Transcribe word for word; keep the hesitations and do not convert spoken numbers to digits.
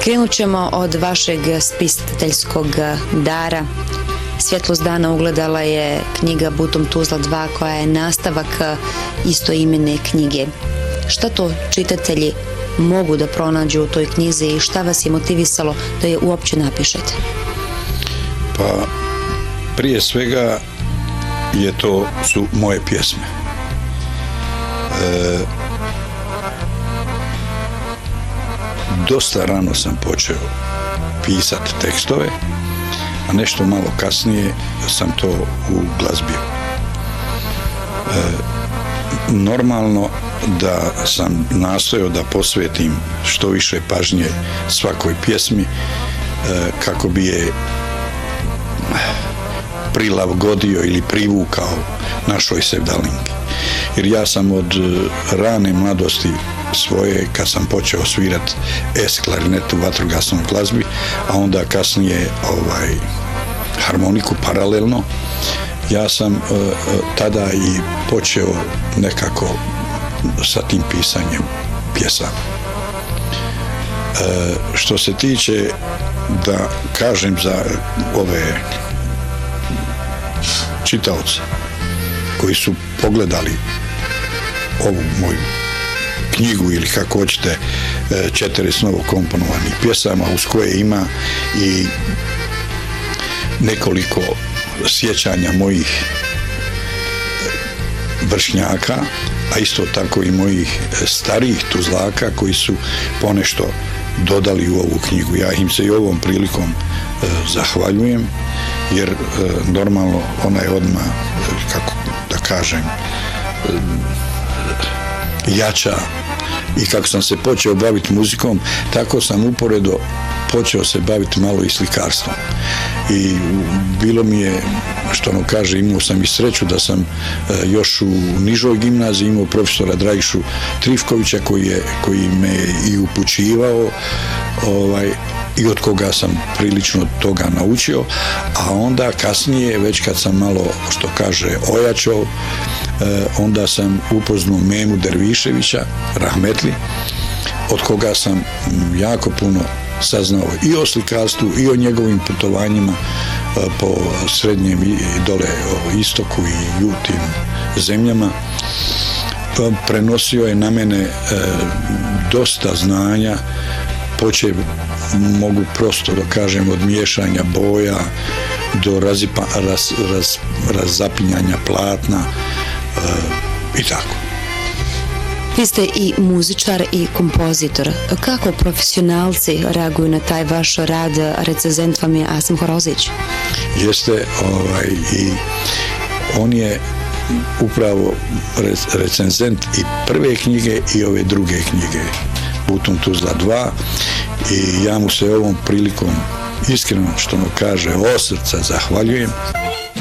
Krenut ćemo od vašeg spisateljskog dara. Svjetlost dana ugledala je knjiga Butom Tuzla dva, koja je nastavak istoimene knjige. Šta to čitatelji mogu da pronađu u toj knjizi i šta vas je motivisalo da je uopće napišete? Pa, prije svega je to su moje pjesme. E, dosta rano sam počeo pisati tekstove, a nešto malo kasnije sam to uglazbio. E, normalno da sam nastojao da posvetim što više pažnje svakoj pjesmi, e, kako bi je prilagodio ili privukao našoj sevdalinki. Jer ja sam od rane mladosti svoje, kad sam počeo svirati es klarinet u vatrogasnoj glazbi, a onda kasnije ovaj, harmoniku paralelno, ja sam uh, tada i počeo nekako sa tim pisanjem pjesama. Uh, što se tiče, da kažem za ove čitaoce koji su pogledali ovu moju knjigu ili kako hoćete četrdeset novo komponovanih pjesama, uz koje ima i nekoliko sjećanja mojih vršnjaka, a isto tako i mojih starijih tuzlaka koji su ponešto dodali u ovu knjigu. Ja im se i ovom prilikom zahvaljujem, jer normalno ona je odmah, kako da kažem, jača. I kako sam se počeo baviti muzikom, tako sam uporedo počeo se baviti malo i slikarstvom. I bilo mi je, što ono kaže, imao sam i sreću da sam još u nižoj gimnaziji imao profesora Dragišu Trifkovića koji, je, koji me i upućivao, ovaj, i od koga sam prilično toga naučio, a onda kasnije, već kad sam malo, što kaže, ojačao, onda sam upoznao Memu Derviševića, rahmetli, od koga sam jako puno saznao i o slikarstvu i o njegovim putovanjima po srednjem i dole istoku i jutim zemljama. Prenosio je na mene dosta znanja, počev, mogu prosto da kažem, od miješanja boja do razipa, raz, raz, razapinjanja platna e, i tako. Vi ste i muzičar i kompozitor. Kako profesionalci reaguju na taj vaš rad? Recenzent vam je Asim Horozić. Jeste, ovaj, i on je upravo recenzent i prve knjige i ove druge knjige Butom Tuzla dva, i ja mu se ovom prilikom iskreno, što ono kaže, od srca zahvaljujem.